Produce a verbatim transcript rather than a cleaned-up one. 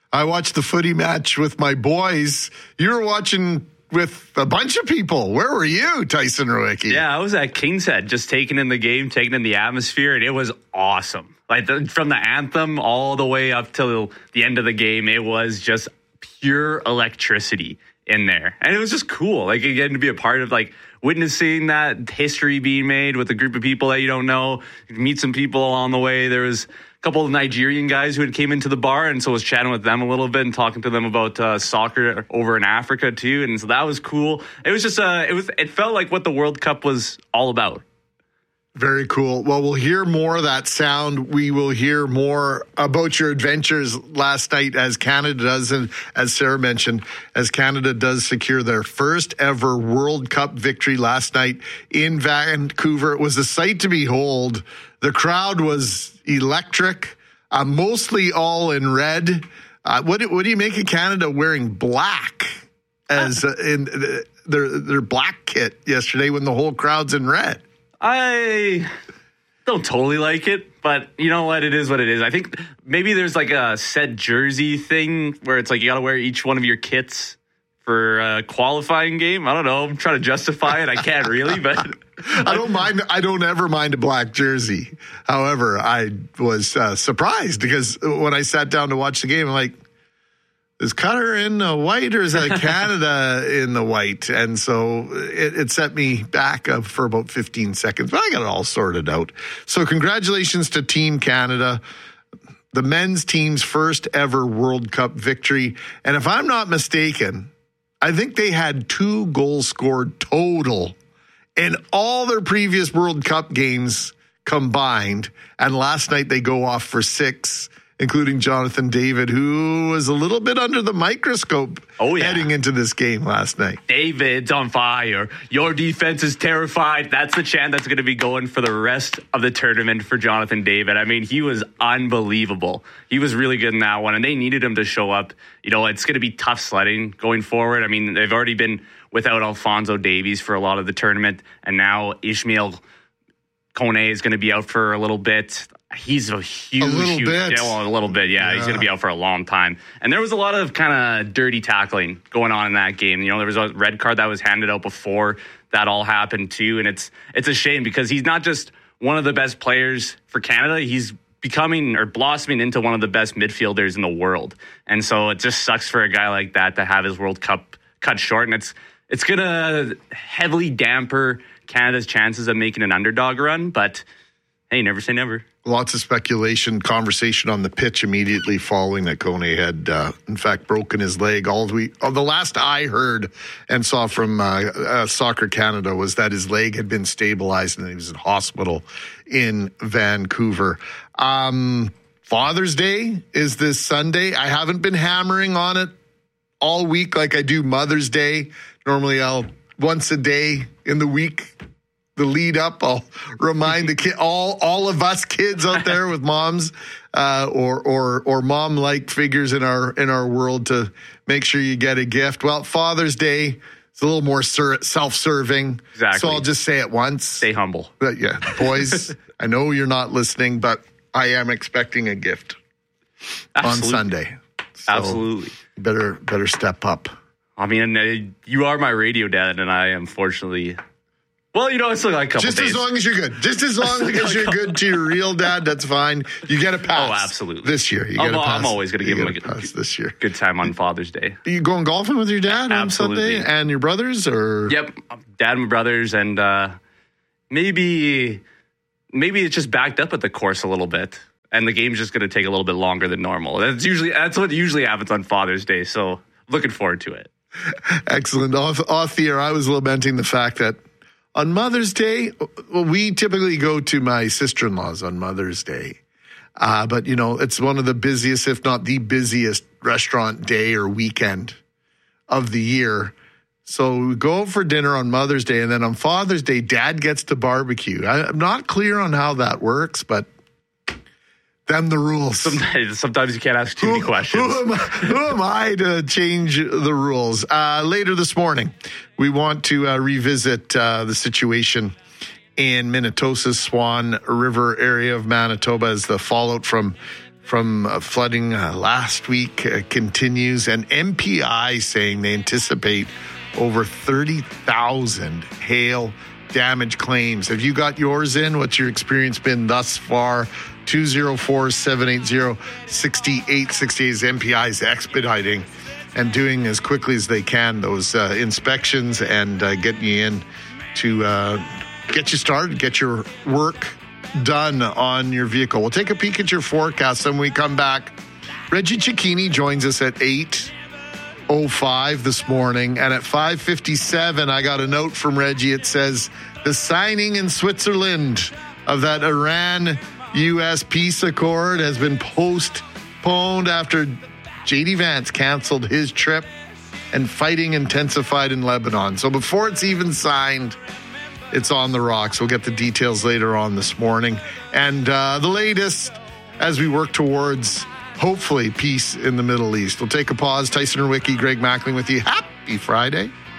I watched the footy match with my boys. You were watching with a bunch of people. Where were you, Tyson Rowicki? Yeah, I was at King's Head, just taking in the game, taking in the atmosphere, and it was awesome. Like the, from the anthem all the way up till the end of the game, it was just pure electricity in there. And it was just cool, like, again, to be a part of, like, witnessing that history being made with a group of people that you don't know. Meet some people along the way. There was a couple of Nigerian guys who had came into the bar, and so I was chatting with them a little bit and talking to them about uh, soccer over in Africa too. And so that was cool. It was just, uh, it was, it felt like what the World Cup was all about. Very cool. Well, we'll hear more of that sound. We will hear more about your adventures last night as Canada does, and as Sarah mentioned, as Canada does secure their first ever World Cup victory last night in Vancouver. It was a sight to behold. The crowd was electric, uh, mostly all in red. Uh, what, what do you make of Canada wearing black as uh, in uh, their their black kit yesterday when the whole crowd's in red? I don't totally like it, but you know what? It is what it is. I think maybe there's like a set jersey thing where it's like you got to wear each one of your kits for a qualifying game. I don't know. I'm trying to justify it. I can't really, but I don't mind. I don't ever mind a black jersey. However, I was uh, surprised because when I sat down to watch the game, I'm like, is Qatar in the white or is that Canada in the white? And so it, it set me back up for about fifteen seconds, but I got it all sorted out. So congratulations to Team Canada, the men's team's first ever World Cup victory. And if I'm not mistaken, I think they had two goals scored total in all their previous World Cup games combined. And last night they go off for six, including Jonathan David, who was a little bit under the microscope oh, yeah. heading into this game last night. David's on fire. Your defense is terrified. That's the chant that's going to be going for the rest of the tournament for Jonathan David. I mean, he was unbelievable. He was really good in that one, and they needed him to show up. You know, it's going to be tough sledding going forward. I mean, they've already been without Alphonso Davies for a lot of the tournament, and now Ishmael Kone is going to be out for a little bit. He's a huge, a little huge, bit. Yeah, well, a little bit, yeah. yeah. He's going to be out for a long time. And there was a lot of kind of dirty tackling going on in that game. You know, there was a red card that was handed out before that all happened too. And it's it's a shame because he's not just one of the best players for Canada. He's becoming or blossoming into one of the best midfielders in the world. And so it just sucks for a guy like that to have his World Cup cut short. And it's it's going to heavily damper Canada's chances of making an underdog run. But hey, never say never. Lots of speculation, conversation on the pitch immediately following that Kone had, uh, in fact, broken his leg. All the, we, oh, the last I heard and saw from uh, uh, Soccer Canada was that his leg had been stabilized and he was in hospital in Vancouver. Um, Father's Day is this Sunday. I haven't been hammering on it all week like I do Mother's Day. Normally I'll once a day in the week, the lead up, I'll remind the kid, all all of us kids out there with moms uh, or or or mom like figures in our in our world to make sure you get a gift. Well, Father's Day is a little more ser- self-serving, exactly. So I'll just say it once. Stay humble, but yeah, boys. I know you're not listening, but I am expecting a gift Absolutely. on Sunday. So Absolutely, better better step up. I mean, uh, you are my radio dad, and I unfortunately. Well, you know, it's like a couple Just days. as long as you're good. Just as long as you're good to your real dad, that's fine. You get a pass. Oh, absolutely. This year. You get I'm, a pass. I'm always going to give him a good, pass this year. good time on Father's Day. Are you going golfing with your dad absolutely. on Sunday? And your brothers? Or Yep. Dad and my brothers. And uh, maybe, maybe it's just backed up at the course a little bit. And the game's just going to take a little bit longer than normal. That's usually that's what usually happens on Father's Day. So looking forward to it. Excellent. Off, off the air, I was lamenting the fact that on Mother's Day, well, we typically go to my sister-in-law's on Mother's Day. Uh, but, you know, it's one of the busiest, if not the busiest restaurant day or weekend of the year. So we go for dinner on Mother's Day, and then on Father's Day, Dad gets to barbecue. I, I'm not clear on how that works, but them the rules. Sometimes, sometimes you can't ask too who, many questions. Who am, I, who am I to change the rules? Uh, later this morning, we want to uh, revisit uh, the situation in Minnetonka's Swan River area of Manitoba as the fallout from from uh, flooding uh, last week uh, continues, and M P I saying they anticipate over thirty thousand hail damage claims. Have you got yours in? What's your experience been thus far? two oh four, seven eight zero, six eight six eight is M P I's expediting and doing as quickly as they can those uh, inspections and uh, getting you in to uh, get you started, get your work done on your vehicle. We'll take a peek at your forecast when we come back. Reggie Cecchini joins us at eight oh five this morning, and at five fifty-seven I got a note from Reggie. It says the signing in Switzerland of that Iran U S peace accord has been postponed after J D Vance canceled his trip and fighting intensified in Lebanon. So before it's even signed, it's on the rocks. We'll get the details later on this morning. And uh, the latest as we work towards, hopefully, peace in the Middle East. We'll take a pause. Tyson Rwicki, Greg Mackling with you. Happy Friday.